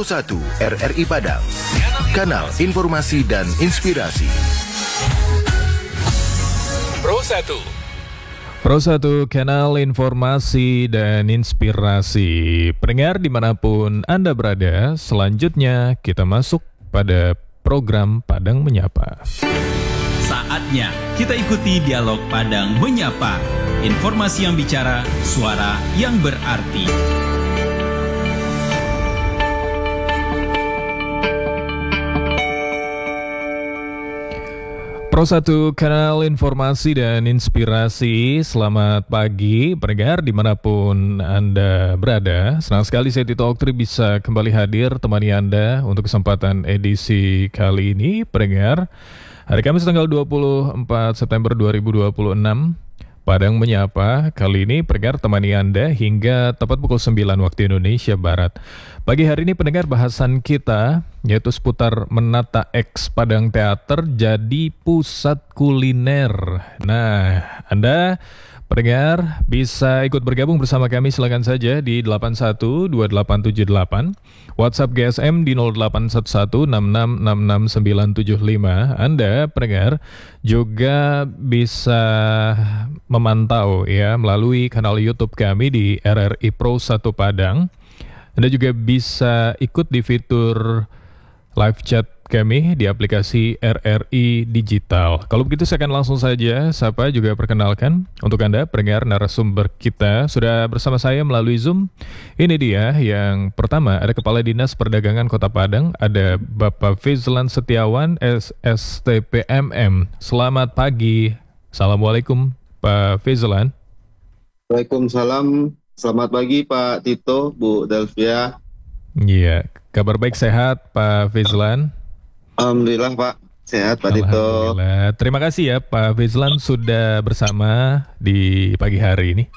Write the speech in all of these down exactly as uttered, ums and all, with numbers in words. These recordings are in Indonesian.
Pro satu R R I Padang, kanal informasi dan inspirasi. Pro satu Pro satu, kanal informasi dan inspirasi. Pendengar dimanapun Anda berada, selanjutnya kita masuk pada program Padang Menyapa. Saatnya kita ikuti dialog Padang Menyapa. Informasi yang bicara, suara yang berarti. Pro satu, kanal informasi dan inspirasi. Selamat pagi pendengar dimanapun Anda berada. Senang sekali saya Tito Oktri bisa kembali hadir temani Anda untuk kesempatan edisi kali ini pendengar. Hari Kamis tanggal dua puluh empat September dua ribu dua puluh enam, Padang Menyapa kali ini pendengar temani Anda hingga tepat pukul sembilan waktu Indonesia Barat. Pagi hari ini pendengar bahasan kita yaitu seputar menata X Padang Teater jadi pusat kuliner. Nah, Anda pendengar bisa ikut bergabung bersama kami, silakan saja di delapan satu dua delapan tujuh delapan, WhatsApp G S M di nol delapan satu satu enam enam enam enam sembilan tujuh lima. Anda pendengar juga bisa memantau ya melalui kanal YouTube kami di R R I Pro satu Padang. Anda juga bisa ikut di fitur live chat kami di aplikasi R R I Digital. Kalau begitu saya akan langsung saja sapa juga perkenalkan untuk Anda pendengar narasumber kita sudah bersama saya melalui Zoom. Ini dia yang pertama, ada Kepala Dinas Perdagangan Kota Padang, ada Bapak Fizlan Setiawan S S T P M M. Selamat pagi. Assalamualaikum Pak Fizlan. Waalaikumsalam. Selamat pagi Pak Tito, Bu Delvia. Iya, kabar baik, sehat Pak Fizlan? Alhamdulillah Pak, sehat Pak Tito. Alhamdulillah. Terima kasih ya Pak Fizlan sudah bersama di pagi hari ini.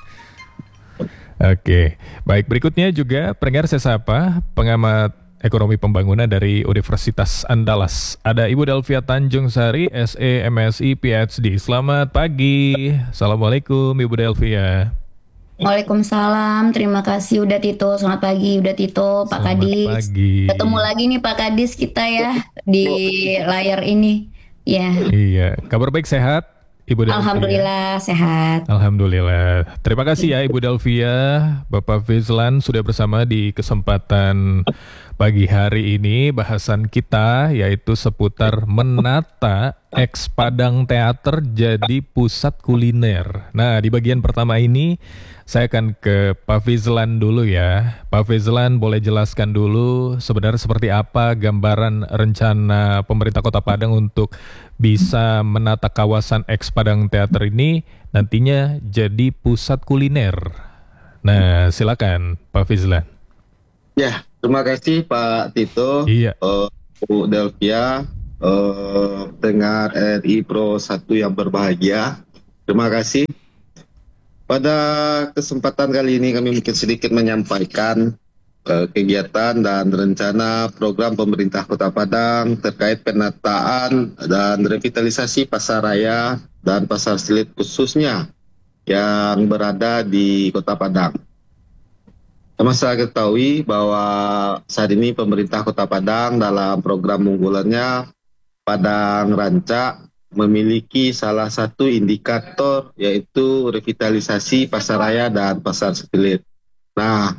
Oke, baik, berikutnya juga pendengar saya sapa pengamat ekonomi pembangunan dari Universitas Andalas. Ada Ibu Delvia Tanjung Sari, S E M Si P H D. Selamat pagi. Assalamualaikum Ibu Delvia. Waalaikumsalam, terima kasih udah Tito. Selamat pagi udah Tito, Pak Selamat Kadis. Pagi. Ketemu lagi nih Pak Kadis kita ya di layar ini. Ya. Iya, kabar baik, sehat Ibu Delvia? Alhamdulillah sehat. Alhamdulillah. Terima kasih ya Ibu Delvia. Bapak Fizlan sudah bersama di kesempatan pagi hari ini. Bahasan kita yaitu seputar menata X Padang Teater jadi pusat kuliner. Nah, di bagian pertama ini saya akan ke Pak Fizlan dulu ya. Pak Fizlan boleh jelaskan dulu sebenarnya seperti apa gambaran rencana pemerintah Kota Padang untuk bisa menata kawasan X Padang Teater ini nantinya jadi pusat kuliner. Nah, silakan Pak Fizlan. Ya, terima kasih Pak Tito. Iya. uh, Bu Delvia, uh, dengar R R I Pro satu yang berbahagia. Terima kasih. Pada kesempatan kali ini kami mungkin sedikit menyampaikan uh, kegiatan dan rencana program pemerintah Kota Padang terkait penataan dan revitalisasi pasar raya dan pasar selit khususnya yang berada di Kota Padang. Sama saya ketahui bahwa saat ini pemerintah Kota Padang dalam program unggulannya Padang Rancak memiliki salah satu indikator yaitu revitalisasi pasar raya dan pasar selit. Nah,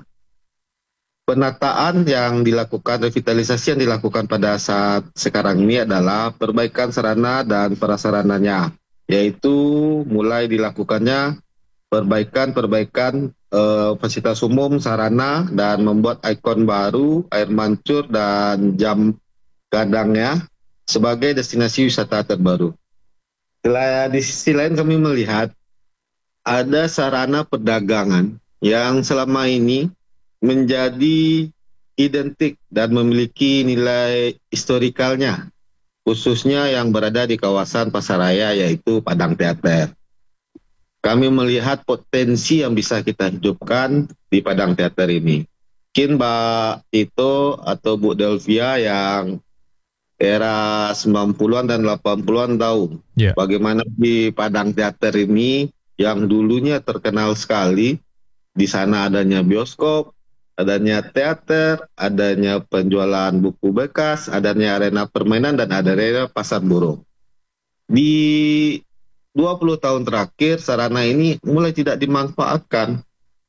penataan yang dilakukan, revitalisasi yang dilakukan pada saat sekarang ini adalah perbaikan sarana dan prasarananya, yaitu mulai dilakukannya perbaikan-perbaikan eh, fasilitas umum, sarana, dan membuat ikon baru, air mancur, dan jam gadangnya sebagai destinasi wisata terbaru. Di sisi lain kami melihat ada sarana perdagangan yang selama ini menjadi identik dan memiliki nilai historikalnya, khususnya yang berada di kawasan pasar raya yaitu Padang Teater. Kami melihat potensi yang bisa kita hidupkan di Padang Teater ini. Mungkin Mbak Tito atau Bu Delvia yang era sembilan puluhan dan delapan puluhan tahu yeah. bagaimana di Padang Teater ini yang dulunya terkenal sekali, di sana adanya bioskop, adanya teater, adanya penjualan buku bekas, adanya arena permainan, dan ada arena pasar burung. Di dua puluh tahun terakhir, sarana ini mulai tidak dimanfaatkan.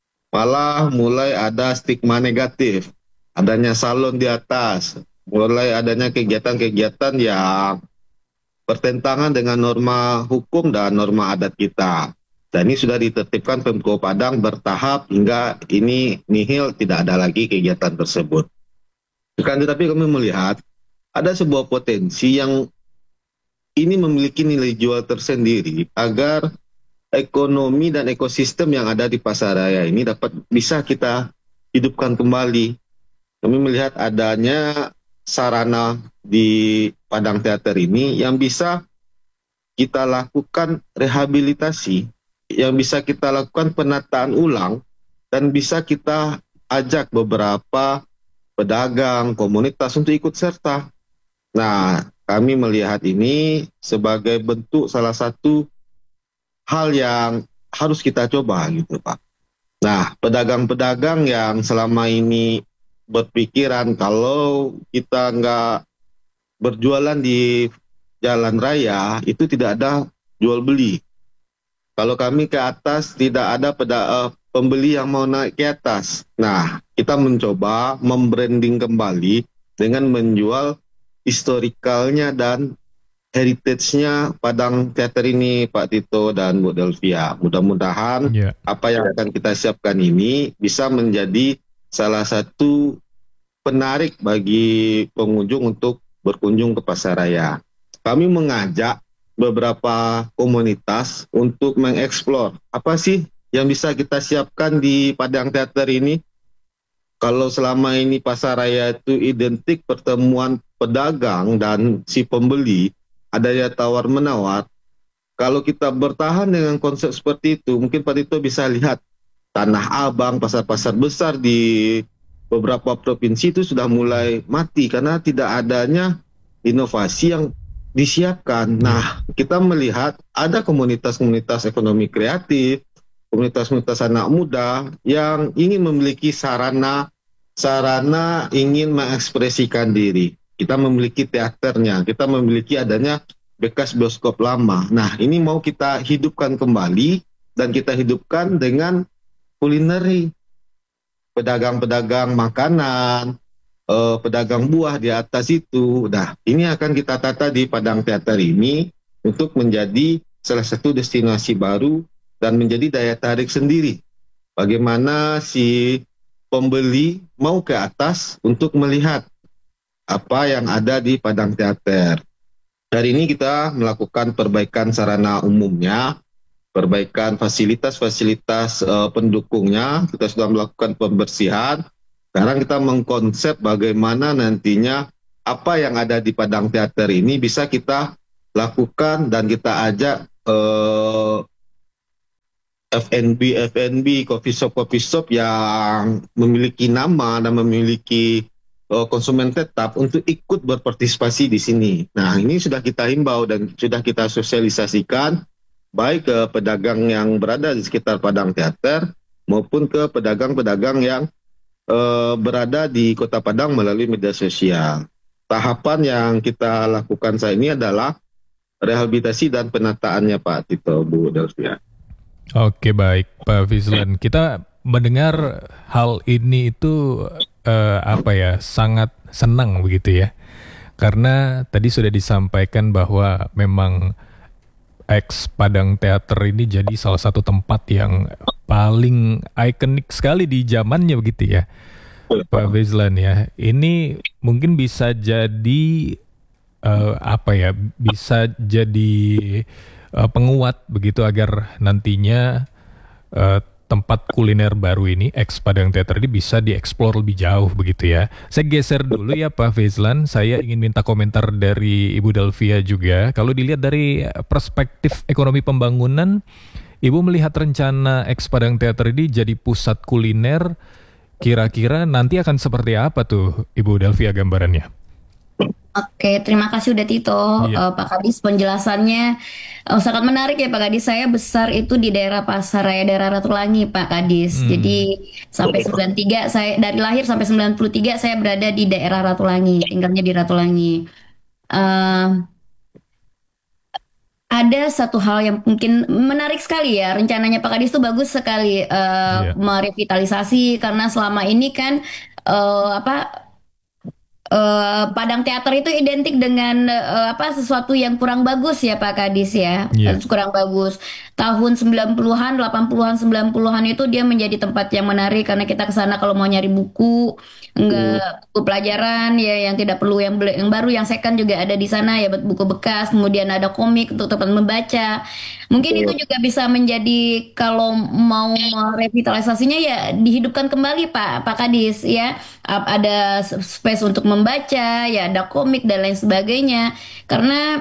Malah mulai ada stigma negatif, adanya salon di atas, mulai adanya kegiatan-kegiatan yang bertentangan dengan norma hukum dan norma adat kita. Dan ini sudah ditertibkan Pemko Padang bertahap hingga ini nihil, tidak ada lagi kegiatan tersebut. Akan tetapi kami melihat ada sebuah potensi yang ini memiliki nilai jual tersendiri agar ekonomi dan ekosistem yang ada di Pasaraya ini dapat bisa kita hidupkan kembali. Kami melihat adanya sarana di Padang Teater ini yang bisa kita lakukan rehabilitasi, yang bisa kita lakukan penataan ulang, dan bisa kita ajak beberapa pedagang, komunitas untuk ikut serta. Nah, kami melihat ini sebagai bentuk salah satu hal yang harus kita coba gitu Pak. Nah, pedagang-pedagang yang selama ini berpikiran kalau kita nggak berjualan di jalan raya, itu tidak ada jual beli. Kalau kami ke atas, tidak ada peda, uh, pembeli yang mau naik ke atas. Nah, kita mencoba membranding kembali dengan menjual historikalnya dan heritage-nya Padang Teater ini, Pak Tito dan Bu Delvia. Mudah-mudahan yeah. apa yang akan kita siapkan ini bisa menjadi salah satu penarik bagi pengunjung untuk berkunjung ke Pasaraya. Kami mengajak beberapa komunitas untuk mengeksplor apa sih yang bisa kita siapkan di Padang Teater ini. Kalau selama ini Pasaraya itu identik pertemuan pedagang dan si pembeli, adanya tawar-menawar. Kalau kita bertahan dengan konsep seperti itu, mungkin Pak Tito bisa lihat Tanah Abang, pasar-pasar besar di beberapa provinsi itu sudah mulai mati karena tidak adanya inovasi yang disiapkan. Nah, kita melihat ada komunitas-komunitas ekonomi kreatif, komunitas-komunitas anak muda yang ingin memiliki sarana sarana ingin mengekspresikan diri. Kita memiliki teaternya, kita memiliki adanya bekas bioskop lama. Nah, ini mau kita hidupkan kembali, dan kita hidupkan dengan kulineri. Pedagang-pedagang makanan, eh, pedagang buah di atas itu. Nah, ini akan kita tata di Padang Teater ini untuk menjadi salah satu destinasi baru dan menjadi daya tarik sendiri. Bagaimana si pembeli mau ke atas untuk melihat apa yang ada di Padang Teater. Hari ini kita melakukan perbaikan sarana umumnya, perbaikan fasilitas-fasilitas uh, pendukungnya. Kita sudah melakukan pembersihan. Sekarang kita mengkonsep bagaimana nantinya apa yang ada di Padang Teater ini bisa kita lakukan dan kita ajak uh, F and B, F and B, coffee shop, coffee shop yang memiliki nama dan memiliki konsumen tetap untuk ikut berpartisipasi di sini. Nah, ini sudah kita himbau dan sudah kita sosialisasikan baik ke pedagang yang berada di sekitar Padang Teater maupun ke pedagang-pedagang yang eh, berada di Kota Padang melalui media sosial. Tahapan yang kita lakukan saat ini adalah rehabilitasi dan penataannya, Pak Tito, Bu Delvia. Oke, baik Pak Fizlan. Kita mendengar hal ini itu Uh, apa ya, sangat senang begitu ya, karena tadi sudah disampaikan bahwa memang ex Padang Teater ini jadi salah satu tempat yang paling ikonik sekali di zamannya begitu ya, Pak Fizlan ya. Ini mungkin bisa jadi uh, apa ya, bisa jadi uh, penguat begitu agar nantinya uh, tempat kuliner baru ini, ex Padang Teater ini bisa dieksplor lebih jauh begitu ya. Saya geser dulu ya Pak Fizlan, saya ingin minta komentar dari Ibu Delvia juga. Kalau dilihat dari perspektif ekonomi pembangunan, Ibu melihat rencana ex Padang Teater ini jadi pusat kuliner, kira-kira nanti akan seperti apa tuh Ibu Delvia gambarannya? Oke, terima kasih udah Tito, Iya. Eh, Pak Kadis penjelasannya eh, sangat menarik ya Pak Kadis. Saya besar itu di daerah Pasaraya, daerah Ratulangi Pak Kadis. Hmm. Jadi sampai sembilan puluh tiga saya dari lahir sampai sembilan puluh tiga saya berada di daerah Ratulangi, tinggalnya di Ratulangi. Eh, ada satu hal yang mungkin menarik sekali ya, rencananya Pak Kadis itu bagus sekali eh, Iya. merevitalisasi karena selama ini kan eh, apa eh, Padang Teater itu identik dengan eh, apa sesuatu yang kurang bagus ya Pak Kadis ya. Eh, Iya. kurang bagus. Tahun sembilan puluhan, delapan puluhan, sembilan puluhan itu dia menjadi tempat yang menarik karena kita ke sana kalau mau nyari buku, enggak buku pelajaran ya yang tidak perlu yang beli- yang baru yang second juga ada di sana ya buku bekas, kemudian ada komik untuk tempat membaca. Mungkin itu juga bisa menjadi kalau mau merevitalisasinya ya dihidupkan kembali Pak Pak Kadis ya. Ap- Ada space untuk membaca, ya ada komik dan lain sebagainya. Karena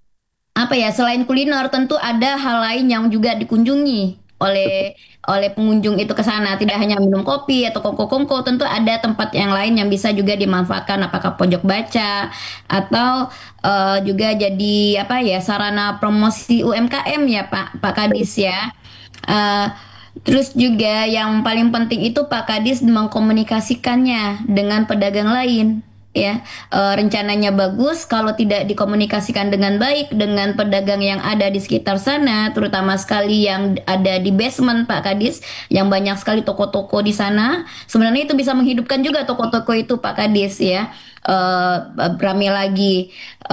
apa ya selain kuliner tentu ada hal lain yang juga dikunjungi oleh oleh pengunjung itu ke sana, tidak hanya minum kopi atau kongko-kongko, tentu ada tempat yang lain yang bisa juga dimanfaatkan, apakah pojok baca atau eh, juga jadi apa ya sarana promosi U M K M ya Pak Pak Kadis ya. Eh, Terus juga yang paling penting itu Pak Kadis mengkomunikasikannya dengan pedagang lain. Ya, Eh, rencananya bagus kalau tidak dikomunikasikan dengan baik dengan pedagang yang ada di sekitar sana, terutama sekali yang ada di basement Pak Kadis, yang banyak sekali toko-toko di sana. Sebenarnya itu bisa menghidupkan juga toko-toko itu Pak Kadis ya. Eh, Ramai lagi.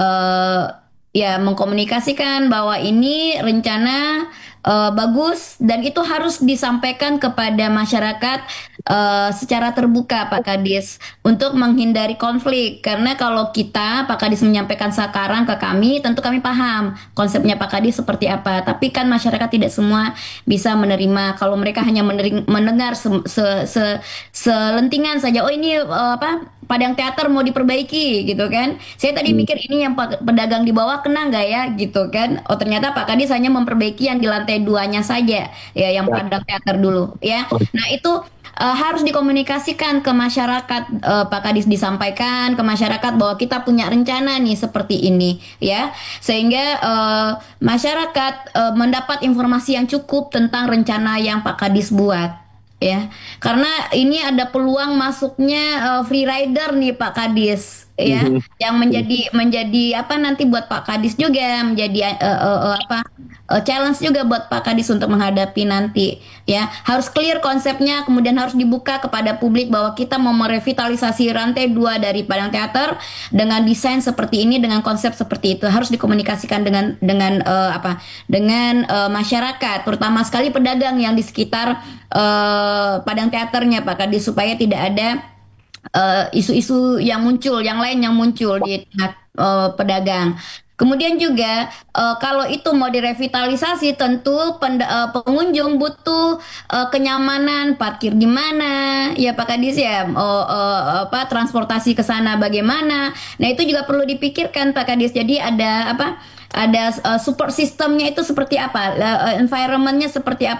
Eh, Ya, mengkomunikasikan bahwa ini rencana eh, bagus dan itu harus disampaikan kepada masyarakat eh, secara terbuka Pak Kadis untuk menghindari konflik karena kalau kita Pak Kadis menyampaikan sekarang ke kami tentu kami paham konsepnya Pak Kadis seperti apa tapi kan masyarakat tidak semua bisa menerima kalau mereka hanya meneri- mendengar se- se- se- selentingan saja oh ini eh, apa Padang Teater mau diperbaiki gitu kan. Saya tadi mikir ini yang pa- pedagang di bawah kena nggak ya gitu kan. Oh ternyata Pak Kadis hanya memperbaiki yang di lantai duanya saja ya yang Padang Teater dulu ya. Nah itu eh, harus dikomunikasikan ke masyarakat eh, Pak Kadis disampaikan ke masyarakat bahwa kita punya rencana nih seperti ini ya. Sehingga eh, masyarakat eh, mendapat informasi yang cukup tentang rencana yang Pak Kadis buat ya karena ini ada peluang masuknya eh, free rider nih Pak Kadis ya yang menjadi menjadi apa nanti buat Pak Kadis juga menjadi eh, eh, eh, apa eh, challenge juga buat Pak Kadis untuk menghadapi nanti ya harus clear konsepnya kemudian harus dibuka kepada publik bahwa kita mau merevitalisasi rantai dua dari Padang Teater dengan desain seperti ini dengan konsep seperti itu harus dikomunikasikan dengan dengan eh, apa dengan eh, masyarakat terutama sekali pedagang yang di sekitar eh, Padang Teaternya Pak Kadis supaya tidak ada eh, isu-isu yang muncul, yang lain yang muncul di tengah eh, pedagang. Kemudian juga eh, kalau itu mau direvitalisasi tentu penda- eh, pengunjung butuh eh, kenyamanan parkir di mana ya Pak Kadis ya oh, eh, apa transportasi ke sana bagaimana. Nah itu juga perlu dipikirkan Pak Kadis. Jadi ada apa? Ada eh, support sistemnya itu seperti apa, eh, environmentnya seperti apa